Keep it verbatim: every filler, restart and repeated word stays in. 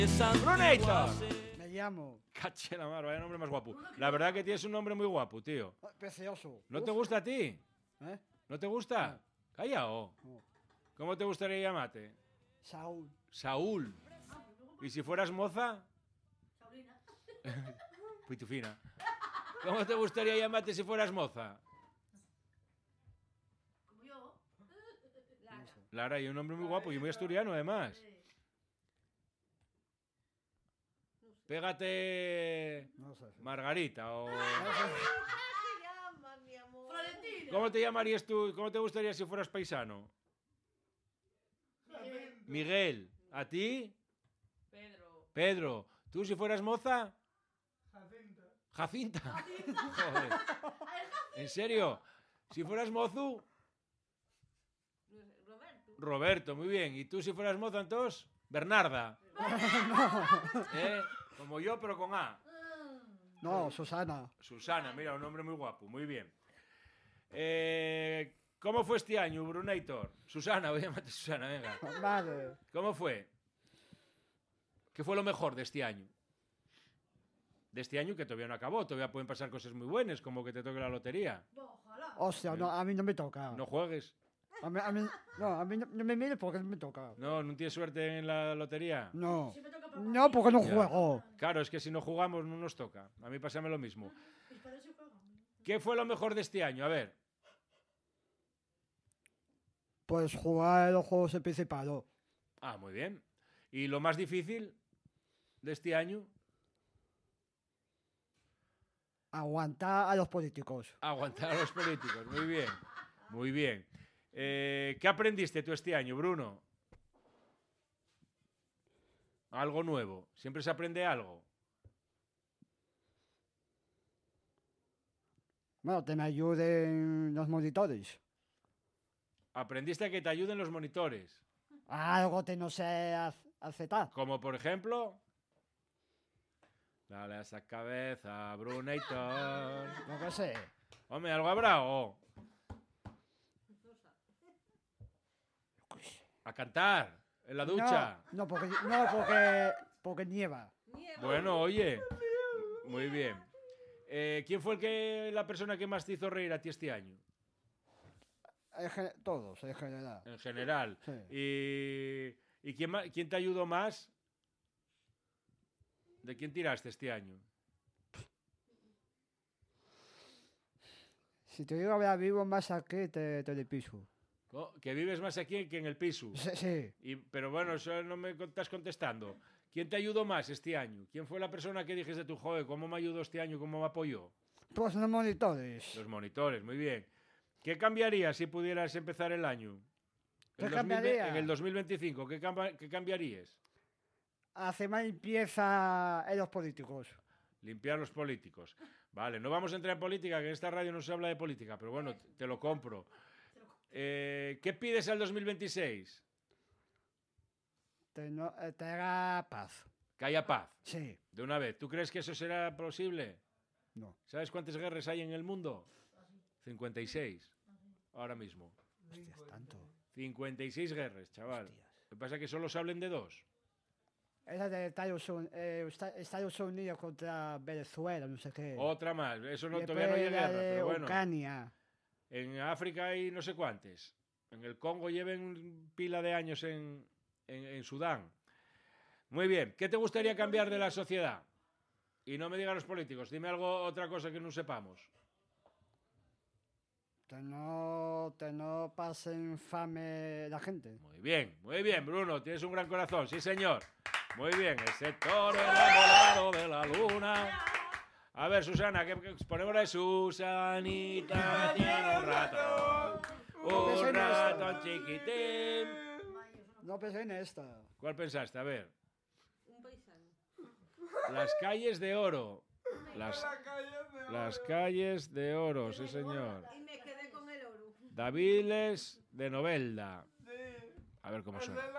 Brunator. Me llamo. Caché la mar, vaya nombre más guapo. La verdad que tienes un nombre muy guapo, tío. Precioso. ¿No te gusta a ti? ¿Eh? ¿No te gusta? No. Callao. No. ¿Cómo te gustaría llamarte? Saúl. Saúl. ¿Y si fueras moza? Sabrina. Pitufina. ¿Cómo te gustaría llamarte si fueras moza? Como yo. Lara. Lara, y un nombre muy guapo y muy asturiano además. Pégate No sé. Margarita o... No sé. se llama, mi amor? Florentina. ¿Cómo te llamarías tú? ¿Cómo te gustaría si fueras paisano? Miguel. ¿A ti? Pedro. Pedro. ¿Tú si fueras moza? Jacinta. Jacinta. Joder. ¿En serio? Si fueras mozu, Roberto. Roberto, muy bien. ¿Y tú si fueras moza entonces? Bernarda. ¿Eh? Como yo, pero con A. No, Susana. Susana, mira, un nombre muy guapo, muy bien. Eh, ¿Cómo fue este año, Brunator? Susana, voy a llamarte Susana, venga. Vale. ¿Cómo fue? ¿Qué fue lo mejor de este año? De este año que todavía no acabó, todavía pueden pasar cosas muy buenas, como que te toque la lotería. Ojalá. Hostia, no, a mí no me toca. No juegues. A mí, a mí, no, a mí no, no me mires porque no me toca. No, no tienes suerte en la lotería. No. Si me toca para No, porque no Ya. juego. Claro, es que si no jugamos no nos toca. A mí pásame lo mismo. Pues para eso juego. ¿Qué fue lo mejor de este año? A ver. Pues jugar los juegos principales. Ah, muy bien. ¿Y lo más difícil de este año? Aguantar a los políticos. Aguantar a los políticos. Muy bien. Muy bien. Eh, ¿Qué aprendiste tú este año, Bruno? Algo nuevo. Siempre se aprende algo. Bueno, que me ayuden los monitores. Aprendiste a que te ayuden los monitores. Algo que no sé haz- aceptar. Como por ejemplo... Dale a esa cabeza, Brunator. Yo qué sé. Hombre, ¿algo habrá o...? A cantar, en la ducha. No, no, porque, no porque, porque nieva. Nieva. Bueno, oye. Muy bien. Eh, ¿Quién fue el que, la persona que más te hizo reír a ti este año? En gen- todos, en general. En general. Sí. ¿Y, y quién, ma- quién te ayudó más? ¿De quién tiraste este año? Si te digo la vivo más aquí, te, te le piso. Co- Que vives más aquí que en el piso. Sí, sí. Y, pero bueno, eso no me estás contestando. ¿Quién te ayudó más este año? ¿Quién fue la persona que dijiste tú, joder, cómo me ayudó este año, cómo me apoyó? Pues los monitores. Los monitores, muy bien. ¿Qué cambiarías si pudieras empezar el año? ¿Qué El dos mil ve- cambiaría? En el dos mil veinticinco, ¿qué, camba- qué cambiarías? Hace más limpieza en los políticos. Limpiar los políticos. Vale, no vamos a entrar en política, que en esta radio no se habla de política, pero bueno, te lo compro. Eh, ¿Qué pides al dos mil veintiséis? Te, no, eh, te haga paz. Que haya paz, Sí. de una vez. ¿Tú crees que eso será posible? No. ¿Sabes cuántas guerras hay en el mundo? cincuenta y seis. Ahora mismo. Hostias, tanto. cincuenta y seis guerras, chaval. Hostias. Lo que pasa es que solo se hablen de dos. Esa de Estados Unidos, eh, Esta- Estados Unidos contra Venezuela, no sé qué. Otra más. Eso no, Y todavía no hay después la guerra, de pero bueno. Ucrania. En África hay no sé cuántas. En el Congo lleven pila de años en, en, en Sudán. Muy bien. ¿Qué te gustaría cambiar de la sociedad? Y no me digan los políticos. Dime algo, otra cosa que no sepamos. Que no, que no pasen fame la gente. Muy bien, muy bien, Bruno. Tienes un gran corazón. Sí, señor. Muy bien. Ese toro enamorado de la luna. A ver, Susana, que que ponemos la de Susanita tiene un ratón. Un ratón chiquitín. No pensé en esta. ¿Cuál pensaste? A ver. Un paisano. Las calles de oro. Las, las calles de oro, sí, señor. Y me quedé con el oro. Daviles de Novelda. A ver cómo suena.